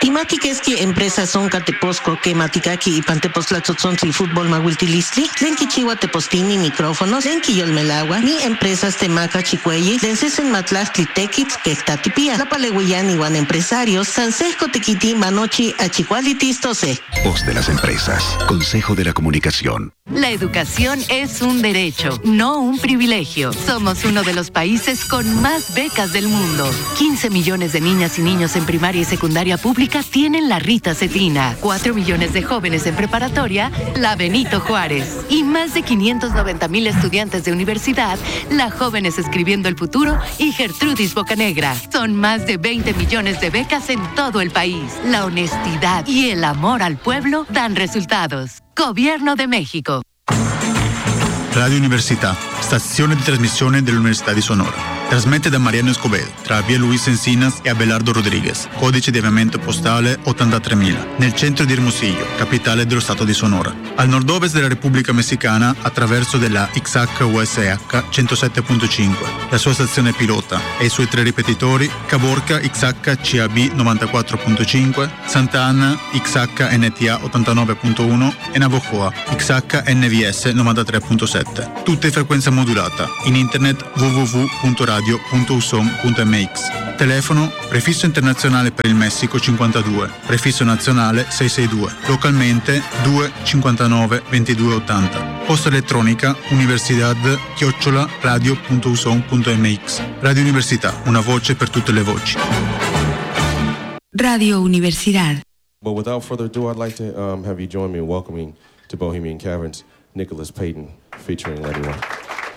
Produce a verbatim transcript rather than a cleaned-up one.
Imati que es que empresas son cateposco, que maticaki y pantepostlatzotzontzil fútbol mahuiltilistli, lenki chiwa tepostini micrófonos, lenki yolmelagua, ni empresas temaca chicueyi, lensesen matlastli tequits que tatipia, la palehuiyan iguan empresarios, sansesco tequiti manochi achicualitistose. Voz de las empresas, Consejo de la Comunicación. La educación es un derecho, no un privilegio. Somos uno de los países con más becas del mundo. quince millones de niñas y niños en primaria y secundaria pública tienen la Rita Cetina. cuatro millones de jóvenes en preparatoria, la Benito Juárez. Y más de quinientos noventa mil estudiantes de universidad, la Jóvenes Escribiendo el Futuro y Gertrudis Bocanegra. Son más de veinte millones de becas en todo el país. La honestidad y el amor al pueblo dan resultados. Gobierno de México. Radio Università, stazione di trasmissione dell'Università di Sonora. Trasmette da Mariano Escobedo, tra via Luis Encinas e Abelardo Rodriguez, codice di avviamento postale ottantatremila, nel centro di Hermosillo, capitale dello stato di Sonora. Al nord-ovest della Repubblica Messicana, attraverso della X H U S H centosette virgola cinque, la sua stazione pilota e i suoi tre ripetitori, Caborca X H C A B novantaquattro virgola cinque, Santa Ana X H N T A ottantanove virgola uno e Navojoa X H N V S novantatré virgola sette. Tutte in frequenza modulata. In internet w w w punto radio punto uson punto m x. Telefono prefisso internazionale per il Messico cinquantadue, prefisso nazionale seicentoseintadue, localmente due cinquantanove ventidue ottanta. Posta elettronica universidad chiocciola radio punto uson punto m x. Radio Università, una voce per tutte le voci. Radio Universidad. Well, without further ado, I'd like to um, have you join me in welcoming to Bohemian Caverns, Nicholas Payton, featuring Letty White.